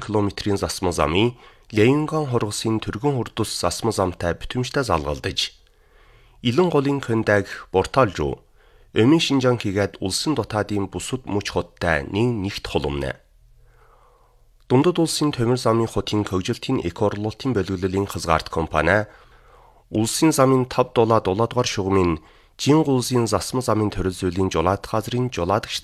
км-ийн засмаг замын Ленган хоргосын түргэн хурдус засмаг замтай битүүмжтэй залгалдаж Илэн голын Көндаг Бортал руу Өмнө Шинжаан хийгээд улсын дотаадын бусад мөч хоттой нэгт холомнэ. Дундад улсын төмөр замын хотын хөгжилтийн экоорлолтын боловлолын хязгаарт компани улсын замын 5 дулаадугаар шугамын Жин гулсын засмаг замын төрөл зүйлийн жулаад газрын жулаалагч